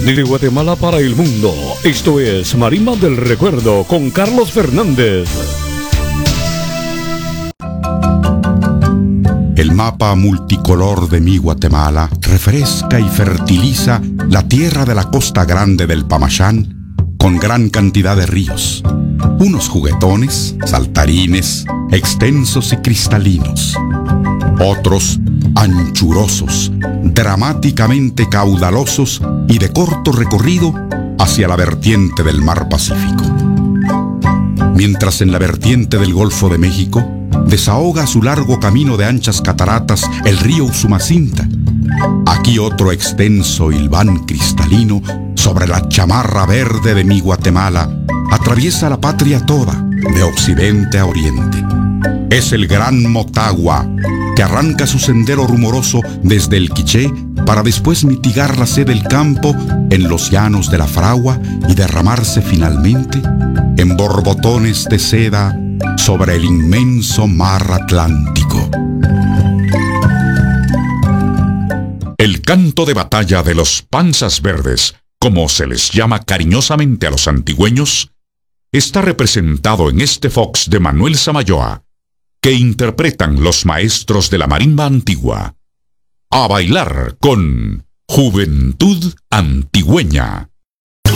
Desde Guatemala para el mundo, esto es Marimba del Recuerdo con Carlos Fernández. El mapa multicolor de mi Guatemala refresca y fertiliza la tierra de la costa grande del Pamachán con gran cantidad de ríos, unos juguetones, saltarines, extensos y cristalinos, otros anchurosos, dramáticamente caudalosos y de corto recorrido hacia la vertiente del mar Pacífico. Mientras en la vertiente del Golfo de México desahoga su largo camino de anchas cataratas el río Usumacinta, aquí otro extenso hilván cristalino sobre la chamarra verde de mi Guatemala atraviesa la patria toda, de occidente a oriente. Es el gran Motagua, que arranca su sendero rumoroso desde el Quiché para después mitigar la sed del campo en los llanos de la Fragua y derramarse finalmente en borbotones de seda sobre el inmenso mar Atlántico. El canto de batalla de los Panzas Verdes, como se les llama cariñosamente a los antigüeños, está representado en este fox de Manuel Samayoa, que interpretan los maestros de la marimba antigua. A bailar con Juventud Antigüeña.